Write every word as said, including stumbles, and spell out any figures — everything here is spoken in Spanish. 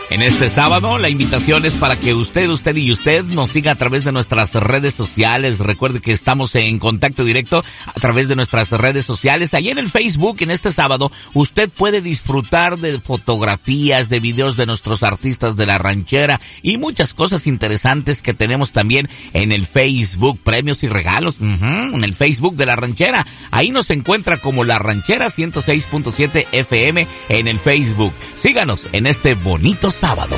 En este sábado, la invitación es para que usted, usted y usted nos siga a través de nuestras redes sociales. Recuerde que estamos en contacto directo a través de nuestras redes sociales. Ahí en el Facebook, en este sábado, usted puede disfrutar de fotografías, de videos de nuestros artistas de la ranchera y muchas cosas interesantes que tenemos también en el Facebook. Premios y regalos, uh-huh, en el Facebook de la ranchera. Ahí nos encuentra como La Ranchera ciento seis punto siete F M en el Facebook. Síganos en este bonito sábado.